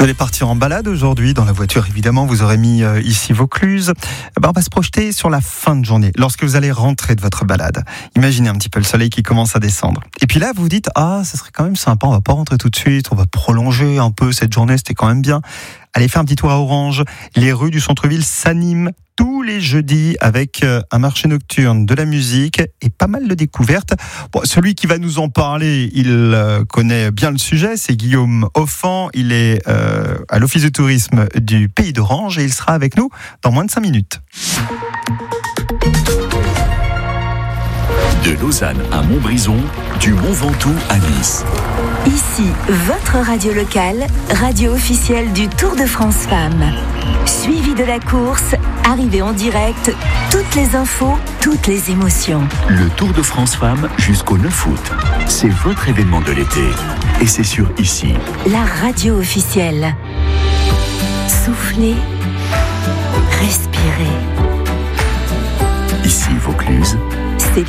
Vous allez partir en balade aujourd'hui dans la voiture, évidemment, vous aurez mis ici Vaucluse. On va se projeter sur la fin de journée, lorsque vous allez rentrer de votre balade. Imaginez un petit peu le soleil qui commence à descendre. Et puis là, vous vous dites, ça serait quand même sympa, on va pas rentrer tout de suite, on va prolonger un peu cette journée, c'était quand même bien. Allez faire un petit tour à Orange. Les rues du centre-ville s'animent tous les jeudis avec un marché nocturne, de la musique et pas mal de découvertes. Celui qui va nous en parler, il connaît bien le sujet, c'est Guillaume Offan. Il est à l'Office de tourisme du Pays d'Orange et il sera avec nous dans moins de 5 minutes. De Lausanne à Montbrison, du Mont Ventoux à Nice. Ici, votre radio locale, radio officielle du Tour de France Femmes. Suivi de la course, arrivée en direct, toutes les infos, toutes les émotions. Le Tour de France Femmes jusqu'au 9 août. C'est votre événement de l'été. Et c'est sur ici. La radio officielle. Soufflez, respirez.